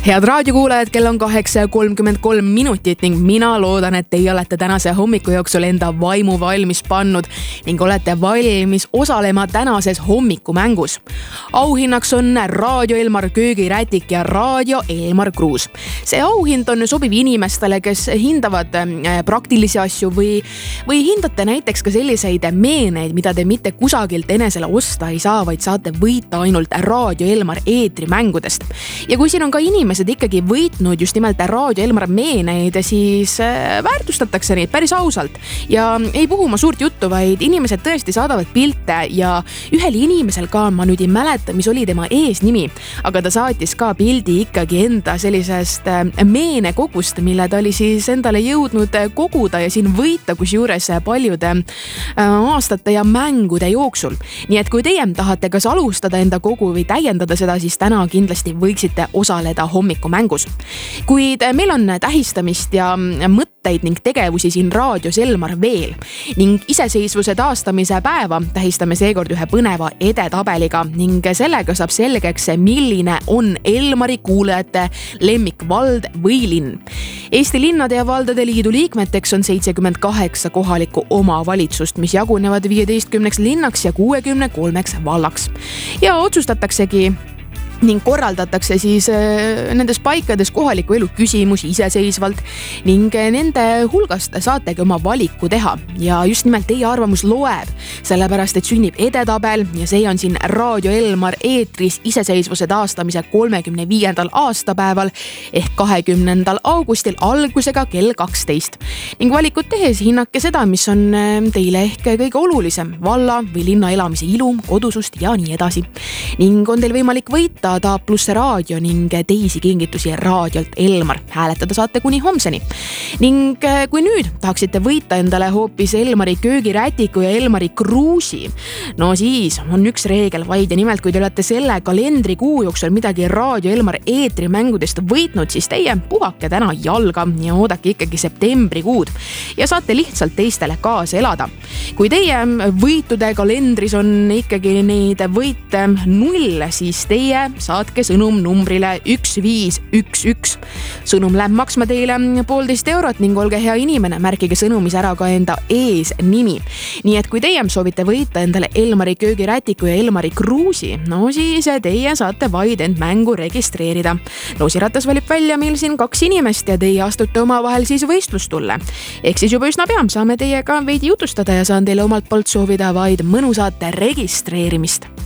Head raadiokuulajad, kell on 8:33 minutit ning mina loodan, et teie olete tänase hommiku jooksul enda vaimu valmis pannud ning olete valmis osalema tänases hommikumängus. Auhinnaks on Raadio Elmar köögirätik ja Raadio Elmar Kruus. See auhind on sobiv inimestele, kes hindavad praktilisi asju või hindate näiteks ka selliseid meeneid, mida te mitte kusagilt enesele osta ei saa, vaid saate võita ainult Raadio Elmar eetrimängudest. Ja kui siin on ka inimesed ikkagi võitnud just nimelt Raadio Elmar meeneid, siis väärtustatakse neid päris ausalt. Ja ei puhu ma suurt juttu, vaid inimesed tõesti saadavad pilte ja ühel inimesel ka, ma nüüd ei mäleta, mis oli tema eesnimi, aga ta saatis ka pildi ikkagi enda sellisest meenekogust, mille ta oli siis endale jõudnud koguda ja siin võita kusjuures paljude aastate ja mängude jooksul. Nii et kui teie tahate kas alustada enda kogu või täiendada seda, siis täna kindlasti võiksite osaleda hommikumängus. Kuid meil on tähistamist ja mõtteid ning tegevusi siin Raadios Elmar veel ning iseseisvuse taastamise päeva tähistame seekord ühe põneva edetabeliga ning sellega saab selgeks, milline on Elmari kuulajate lemmikvald või linn. Eesti Linnade ja Valdade Liidu liikmeteks on 78 kohalikku omavalitsust, mis jagunevad 15 linnaks ja 63 vallaks. Ja otsustataksegi ning korraldatakse siis nendes paikades kohaliku elu küsimusi iseseisvalt ning nende hulgast saategi oma valiku teha. Ja just nimelt teie arvamus loeb, sellepärast et sünnib edetabel ja see on siin Raadio Elmar eetris iseseisvuse taastamise 35. aastapäeval ehk 20. augustil algusega kell 12. Ning valikut tehes hinnake seda, mis on teile ehk kõige olulisem, valla või linna elamise ilu, kodusust ja nii edasi. Ning on teil võimalik võita Ta pluss raadio ning teisi kingitusi Raadiolt Elmar. Hääletada saate kuni homseni. Ning kui nüüd tahaksite võita endale hoopis Elmari köögirätiku ja Elmari Kruusi, no siis on üks reegel vaid ja nimelt, kui te olete selle kalendrikuu jooksul midagi Raadio Elmar eetrimängudest võitnud, siis teie puhake täna jalga ja oodake ikkagi septembrikuud ja saate lihtsalt teistele kaasa elada. Kui teie võitude kalendris on ikkagi neid võite 0, siis teie saatke sõnum numbrile 1511. Sõnum läheb maksma teile 1,5 eurot ning olge hea inimene, märkige sõnumis ära ka enda eesnimi. Nii et kui teie soovite võita endale Elmari köögirätiku ja Elmari Kruusi, no siis teie saate vaid end mängu registreerida. Loosiratas valib välja meil siin 2 inimest ja teie astute omavahel siis võistlustulle. Ehk siis juba üsna pea saame teiega veidi jutustada ja saan teile omalt poolt soovida vaid mõnusat registreerimist.